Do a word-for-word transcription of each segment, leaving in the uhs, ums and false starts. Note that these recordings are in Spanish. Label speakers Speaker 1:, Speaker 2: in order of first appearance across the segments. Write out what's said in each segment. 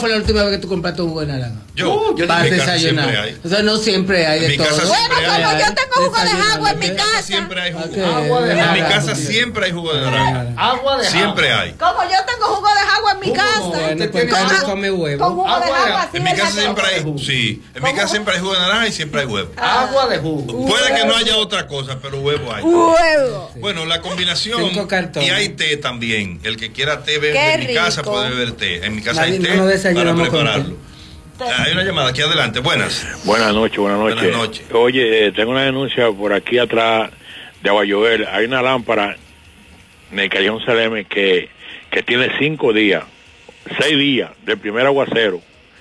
Speaker 1: fue la última vez que tú compraste un jugo de naranja?
Speaker 2: Yo, yo
Speaker 1: para
Speaker 2: en mi casa
Speaker 1: desayunar.
Speaker 2: siempre hay.
Speaker 1: O sea, no siempre hay de
Speaker 2: En mi
Speaker 1: todo.
Speaker 2: casa
Speaker 3: Bueno,
Speaker 2: siempre
Speaker 3: como
Speaker 2: hay.
Speaker 3: yo tengo jugo de agua en mi casa.
Speaker 2: Siempre hay jugo.
Speaker 1: Okay.
Speaker 4: Agua de
Speaker 2: En mi
Speaker 4: naranja.
Speaker 2: casa siempre hay jugo de naranja.
Speaker 4: Agua de
Speaker 2: Siempre
Speaker 4: agua.
Speaker 2: hay.
Speaker 3: Como yo tengo jugo de agua en mi
Speaker 4: Jugo,
Speaker 3: casa.
Speaker 1: Bueno, pues
Speaker 4: tiene
Speaker 1: Carlos
Speaker 4: agua.
Speaker 1: come
Speaker 3: Con
Speaker 1: huevo.
Speaker 3: jugo de
Speaker 4: Agua de-
Speaker 3: agua así,
Speaker 2: En mi
Speaker 3: ¿verdad
Speaker 2: casa
Speaker 3: que?
Speaker 2: siempre hay, sí, en mi casa siempre hay jugo de naranja y siempre hay huevo.
Speaker 4: Agua de jugo.
Speaker 2: Puede que no haya otra cosa, pero huevo hay.
Speaker 3: Huevo.
Speaker 2: Bueno, la combinación
Speaker 1: Cinco cartones.
Speaker 2: y hay té también. El que quiera té bebe
Speaker 3: Qué
Speaker 2: en mi casa
Speaker 3: rico.
Speaker 2: puede beber té. En mi casa hay
Speaker 1: Nadie-
Speaker 2: té
Speaker 1: no nos
Speaker 2: para
Speaker 1: desayunamos con
Speaker 2: prepararlo. Hay una llamada aquí adelante. Buenas.
Speaker 5: Buenas noches, buenas noches.
Speaker 2: Buenas noches.
Speaker 5: Oye, eh, tengo una denuncia por aquí atrás de Aguayoel. Hay una lámpara en el Callejón Saleme que, que tiene cinco días, seis días del primer aguacero.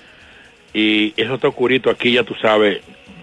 Speaker 5: Y eso está oscurito aquí, ya tú sabes.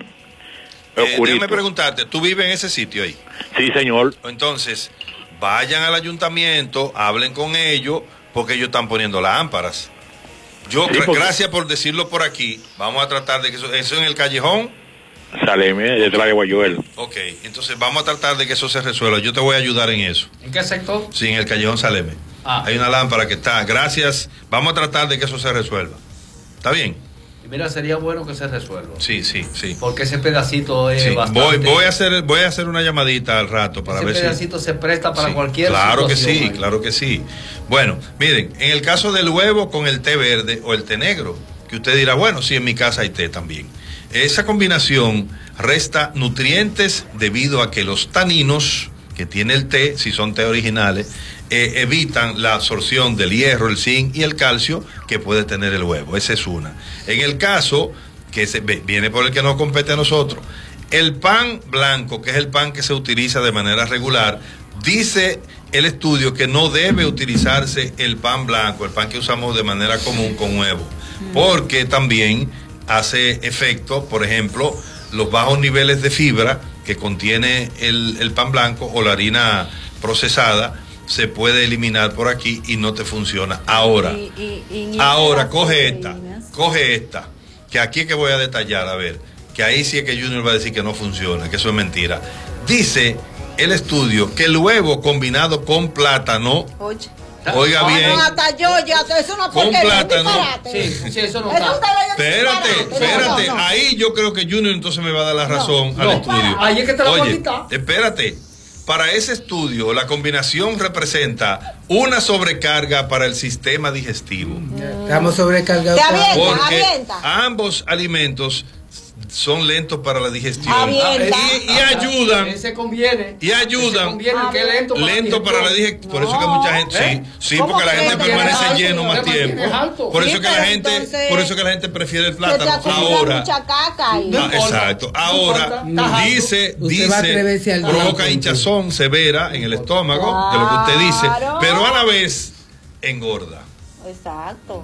Speaker 2: Eh,
Speaker 5: Oscurito.
Speaker 2: déjame preguntarte, ¿tú vives en ese sitio ahí?
Speaker 5: Sí, señor.
Speaker 2: Entonces, vayan al ayuntamiento, hablen con ellos, porque ellos están poniendo lámparas. Yo,
Speaker 5: Sí,
Speaker 2: gra-
Speaker 5: porque-
Speaker 2: gracias por decirlo por aquí. Vamos a tratar de que eso, eso en el callejón.
Speaker 5: Saleme, detrás de Aguayoel.
Speaker 2: Ok, entonces vamos a tratar de que eso se resuelva. Yo te voy a ayudar en eso.
Speaker 4: ¿En qué sector?
Speaker 2: Sí, en el callejón Saleme.
Speaker 4: Ah.
Speaker 2: Hay una lámpara que está. Gracias. Vamos a tratar de que eso se resuelva. ¿Está bien?
Speaker 4: Y mira, sería bueno que se resuelva.
Speaker 2: Sí, sí, sí.
Speaker 4: Porque ese pedacito es
Speaker 2: Sí,
Speaker 4: bastante...
Speaker 2: voy, voy a hacer, voy a hacer una llamadita al rato para
Speaker 4: ese
Speaker 2: ver si.
Speaker 4: pedacito se presta para
Speaker 2: Sí,
Speaker 4: cualquier
Speaker 2: claro que
Speaker 4: situación
Speaker 2: sí,
Speaker 4: ahí.
Speaker 2: claro que sí. Bueno, miren, en el caso del huevo con el té verde o el té negro, que usted dirá, bueno, sí, en mi casa hay té también. Esa combinación resta nutrientes debido a que los taninos que tiene el té, si son té originales, eh, evitan la absorción del hierro, el zinc y el calcio que puede tener el huevo. Esa es una. En el caso que se, viene por el que nos compete a nosotros, el pan blanco, que es el pan que se utiliza de manera regular, dice el estudio que no debe utilizarse el pan blanco, el pan que usamos de manera común con huevo, porque también hace efecto, por ejemplo, los bajos niveles de fibra que contiene el, el pan blanco o la harina procesada, se puede eliminar por aquí y no te funciona. Ahora,
Speaker 3: Y- y- y- y
Speaker 2: ahora,
Speaker 3: las
Speaker 2: coge esta,
Speaker 3: proteínas.
Speaker 2: coge esta, que aquí es que voy a detallar, a ver, que ahí sí es que Junior va a decir que no funciona, que eso es mentira. Dice el estudio que el huevo combinado con plátano,
Speaker 3: Oye.
Speaker 2: oiga
Speaker 3: Ah,
Speaker 2: bien,
Speaker 3: no, hasta yo, ya, eso no
Speaker 2: Con
Speaker 3: porque
Speaker 2: plátano.
Speaker 4: Sí, sí, eso no
Speaker 3: Eso
Speaker 4: está.
Speaker 3: usted lo llama
Speaker 2: espérate,
Speaker 3: disparate.
Speaker 2: espérate,
Speaker 3: No, no, no.
Speaker 2: ahí yo creo que Junior entonces me va a dar la razón al
Speaker 4: no.
Speaker 2: estudio.
Speaker 4: Ahí es que te la voy a
Speaker 2: Oye,
Speaker 4: quitar.
Speaker 2: espérate, para ese estudio la combinación representa una sobrecarga para el sistema digestivo.
Speaker 1: Estamos sobrecargados.
Speaker 3: Te avienta,
Speaker 2: Porque
Speaker 3: avienta.
Speaker 2: ambos alimentos son lentos para la digestión
Speaker 3: Avienta.
Speaker 2: y, y ayudan
Speaker 4: Ese conviene.
Speaker 2: y ayudan
Speaker 4: Ese conviene, el que es lento para
Speaker 2: lento para la digestión. Por eso que mucha gente,
Speaker 4: ¿Eh?
Speaker 2: sí, sí,
Speaker 3: ¿Cómo
Speaker 2: porque la
Speaker 3: que
Speaker 2: gente
Speaker 3: te
Speaker 2: permanece
Speaker 3: mantienes
Speaker 2: lleno
Speaker 3: alto?
Speaker 2: más
Speaker 4: Te
Speaker 2: tiempo.
Speaker 4: mantienes alto.
Speaker 2: Por eso
Speaker 3: Sí,
Speaker 2: que la
Speaker 3: pero
Speaker 2: gente,
Speaker 3: entonces
Speaker 2: por eso que la gente prefiere el
Speaker 3: Se te
Speaker 2: plátano.
Speaker 3: acumula
Speaker 2: Ahora,
Speaker 3: mucha caca ahí.
Speaker 4: No
Speaker 2: ah,
Speaker 4: importa.
Speaker 2: exacto.
Speaker 4: No
Speaker 2: Ahora
Speaker 4: importa. Estás alto.
Speaker 2: dice,
Speaker 1: Usted va a atreverse
Speaker 2: dice,
Speaker 1: al
Speaker 2: provoca
Speaker 1: blanco,
Speaker 2: hinchazón severa en el estómago, de lo que usted dice,
Speaker 3: Claro.
Speaker 2: pero a la vez engorda.
Speaker 3: Exacto.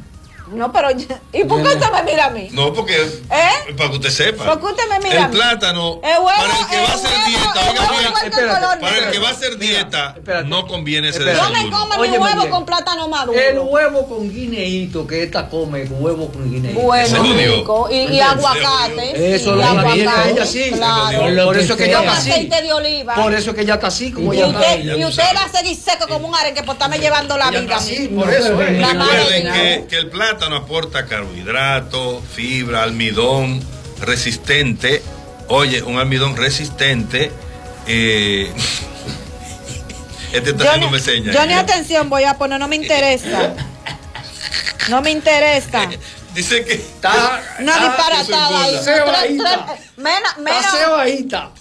Speaker 3: No, pero ¿y por qué usted me mira a mí?
Speaker 2: No, porque
Speaker 3: ¿Eh?
Speaker 2: para que usted sepa.
Speaker 3: ¿Por qué usted me mira a
Speaker 2: El
Speaker 3: mí?
Speaker 2: plátano,
Speaker 3: El huevo,
Speaker 2: para el que va a
Speaker 3: el
Speaker 2: hacer
Speaker 3: huevo,
Speaker 2: dieta,
Speaker 3: el
Speaker 2: oiga
Speaker 3: huevo,
Speaker 2: bien,
Speaker 3: cualquier
Speaker 4: espérate,
Speaker 3: color.
Speaker 2: para el que
Speaker 4: Espérate,
Speaker 2: va a hacer
Speaker 4: mira,
Speaker 2: dieta,
Speaker 4: espérate.
Speaker 2: no conviene ese
Speaker 4: Espérate.
Speaker 3: Yo me
Speaker 2: desayuno.
Speaker 3: como mi
Speaker 4: Óyeme
Speaker 3: huevo
Speaker 4: bien.
Speaker 3: con plátano maduro.
Speaker 4: El huevo con guineíto, que esta come huevo con guineíto.
Speaker 2: Se
Speaker 3: Bueno,
Speaker 2: jodió.
Speaker 3: rico. Y, y
Speaker 2: Se
Speaker 3: aguacate.
Speaker 4: Eso
Speaker 3: y
Speaker 4: lo
Speaker 3: aguacate,
Speaker 4: tiene ella sí.
Speaker 3: Claro.
Speaker 1: Lo
Speaker 4: Por
Speaker 1: que
Speaker 4: eso que
Speaker 1: sea.
Speaker 4: ella
Speaker 3: Con
Speaker 4: está así.
Speaker 3: aceite de oliva.
Speaker 4: Por eso que ella está así, como
Speaker 3: Y
Speaker 4: ella está.
Speaker 3: usted, y usted va a seguir seco como un arenque por estarme llevando la
Speaker 4: Ella
Speaker 3: vida.
Speaker 4: está
Speaker 3: a mí.
Speaker 4: así, por eso es.
Speaker 3: La madre
Speaker 2: Recuerden
Speaker 3: de
Speaker 2: que,
Speaker 3: Dios.
Speaker 2: que el plátano aporta carbohidratos, fibra, almidón resistente. Oye, un almidón resistente. Eh, este está
Speaker 3: Johnny,
Speaker 2: haciéndome señas.
Speaker 3: Johnny, atención, voy a poner, no me interesa. No me interesa.
Speaker 2: Dice que
Speaker 4: Está.
Speaker 3: Una
Speaker 4: está-
Speaker 3: disparatada ahí.
Speaker 2: eso
Speaker 4: es
Speaker 3: Tres-
Speaker 4: bajita.
Speaker 3: tres- Menos,
Speaker 4: Está
Speaker 3: menos,
Speaker 4: cebadita.